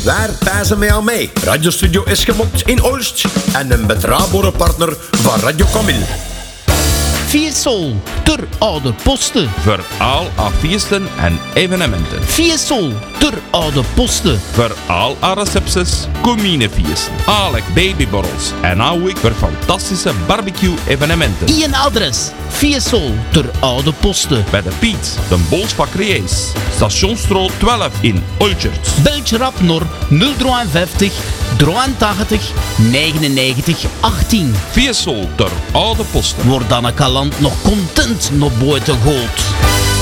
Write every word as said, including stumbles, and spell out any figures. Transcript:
Waar pijzen mij aan mee? Radiostudio is gemokt in Oost en een betrouwbare partner van Radio Camille. Fiesol, ter oude posten. Voor al haar feesten en evenementen. Fiesol, ter oude posten. Voor al haar recepties, cominefeesten, alle babyborrels en ook voor fantastische barbecue-evenementen. Ien adres, Fiesol, ter oude posten. Bij de Piet, de Bolsbakkerijs, Stationsstraat twaalf in Olchert. Beltje rap naar nul vijftig, drieëntachtig, negenennegentig, achttien. Fiesol ter oude posten. Wordt dan een kalant nog content naar buiten gooit.